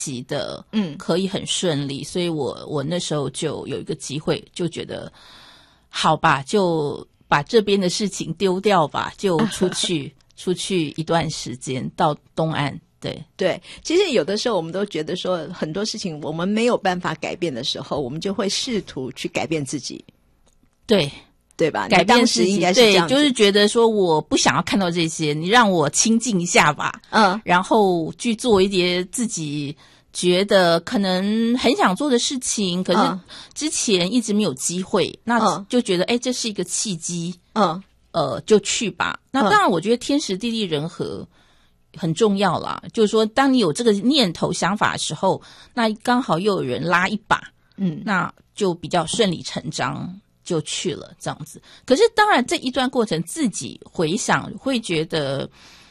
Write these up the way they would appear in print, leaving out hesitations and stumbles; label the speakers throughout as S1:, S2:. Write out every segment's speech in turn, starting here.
S1: 习的可以很顺利，所以我那时候就有一个机会，就觉得好吧，就把这边的事情丢掉吧，就出去一段时间到东岸。对，
S2: 其实有的时候我们都觉得说很多事情我们没有办法改变的时候，我们就会试图去改变自己。对吧？
S1: 改变自己，
S2: 应该是这样子，
S1: 对，就是觉得说我不想要看到这些，你让我清静一下吧，然后去做一些自己觉得可能很想做的事情，可是之前一直没有机会，那就觉得这是一个契机，就去吧。那当然，我觉得天时地利人和很重要啦，就是说，当你有这个念头想法的时候，那刚好又有人拉一把，那就比较顺理成章就去了这样子。可是当然这一段过程自己回想会觉得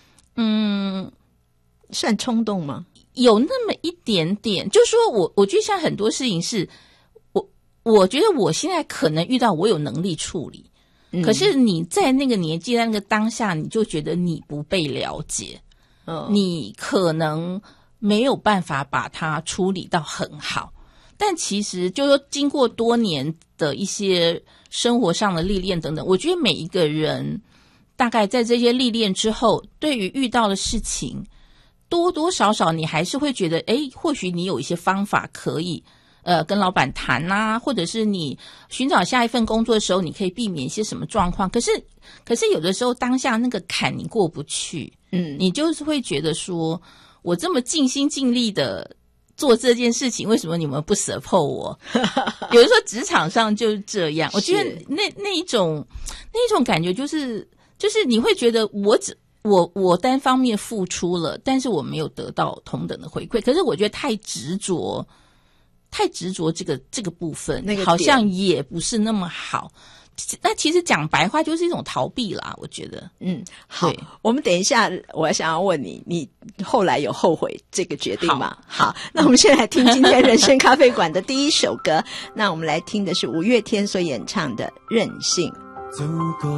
S2: 算冲动吗？
S1: 有那么一点点，就是说我觉得像很多事情是我觉得我现在可能遇到我有能力处理，可是你在那个年纪在那个当下你就觉得你不被了解，你可能没有办法把它处理到很好。但其实就说经过多年的一些生活上的历练等等，我觉得每一个人大概在这些历练之后，对于遇到的事情多多少少你还是会觉得或许你有一些方法可以跟老板谈啊，或者是你寻找下一份工作的时候你可以避免一些什么状况。可是有的时候当下那个坎你过不去，你就是会觉得说我这么尽心尽力的做这件事情，为什么你们不 support 我？有的时候职场上就是这样，我觉得那一种感觉就是你会觉得我单方面付出了，但是我没有得到同等的回馈。可是我觉得太执着这个部分，好像也不是那么好。那其实讲白话就是一种逃避啦，我觉得。
S2: 好，我们等一下我想要问你后来有后悔这个决定吗？好，那我们现在来听今天人生咖啡馆的第一首歌，那我们来听的是五月天所演唱的《任性》。
S3: 走过